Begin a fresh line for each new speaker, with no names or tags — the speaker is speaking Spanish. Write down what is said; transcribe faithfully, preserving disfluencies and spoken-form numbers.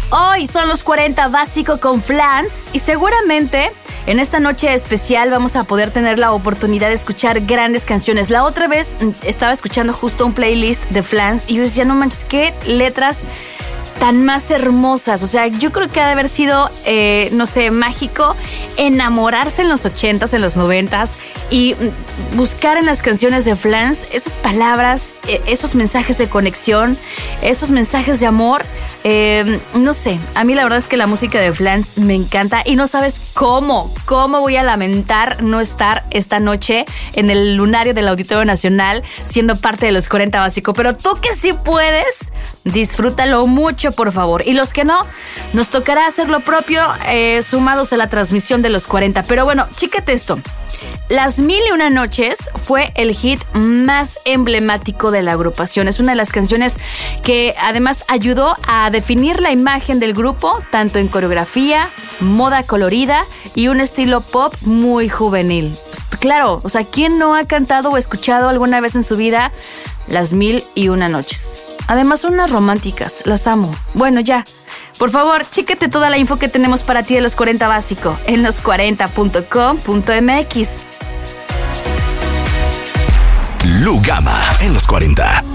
Hoy son los cuarenta básico con Flans y seguramente en esta noche especial vamos a poder tener la oportunidad de escuchar grandes canciones. La otra vez estaba escuchando justo un playlist de Flans y yo decía, no manches, qué letras tan más hermosas. O sea, yo creo que ha de haber sido, eh, no sé, mágico enamorarse en los ochentas, en los noventas y buscar en las canciones de Flans esas palabras, eh, esos mensajes de conexión, esos mensajes de amor. Eh, no sé, a mí la verdad es que la música de Flans me encanta y no sabes cómo, cómo voy a lamentar no estar esta noche en el lunario del Auditorio Nacional siendo parte de los cuarenta básico. Pero tú que sí puedes, disfrútalo mucho, por favor. Y los que no, nos tocará hacer lo propio eh, sumados a la transmisión de los cuarenta. Pero bueno, chécate esto. Las Mil y Una Noches fue el hit más emblemático de la agrupación. Es una de las canciones que además ayudó a definir la imagen del grupo, tanto en coreografía, moda colorida y un estilo pop muy juvenil. Pues, claro, o sea, ¿quién no ha cantado o escuchado alguna vez en su vida Las Mil y Una Noches? Además son unas románticas, las amo. Bueno, ya. Por favor, chécate toda la info que tenemos para ti de los cuarenta básico en los cuarenta punto com punto m x.
Lugama en los cuarenta.